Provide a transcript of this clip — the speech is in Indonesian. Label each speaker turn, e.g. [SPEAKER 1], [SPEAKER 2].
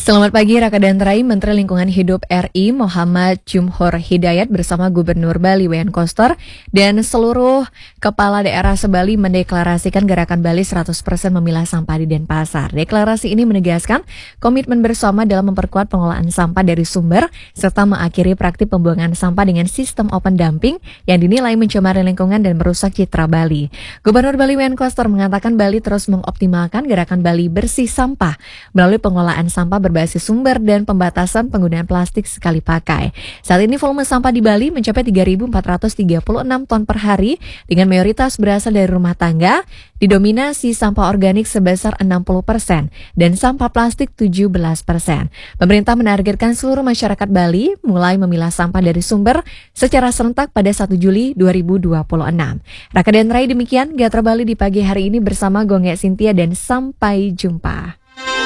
[SPEAKER 1] Selamat pagi, Raka dan Trai. Menteri Lingkungan Hidup RI Muhammad Jumhur Hidayat bersama Gubernur Bali Wayan Koster dan seluruh kepala daerah se-Bali mendeklarasikan gerakan Bali 100% memilah sampah di Denpasar. Deklarasi ini menegaskan komitmen bersama dalam memperkuat pengelolaan sampah dari sumber serta mengakhiri praktik pembuangan sampah dengan sistem open dumping yang dinilai mencemari lingkungan dan merusak citra Bali. Gubernur Bali Wayan Koster mengatakan Bali terus mengoptimalkan gerakan Bali bersih sampah melalui pengelolaan sampah berbasis sumber dan pembatasan penggunaan plastik sekali pakai. Saat ini volume sampah di Bali mencapai 3.436 ton per hari dengan mayoritas berasal dari rumah tangga, didominasi sampah organik sebesar 60% dan sampah plastik 17%. Pemerintah menargetkan seluruh masyarakat Bali mulai memilah sampah dari sumber secara serentak pada 1 Juli 2026. Raka dan Rai, demikian Gatra Bali di pagi hari ini bersama Gonge Sintia dan sampai jumpa.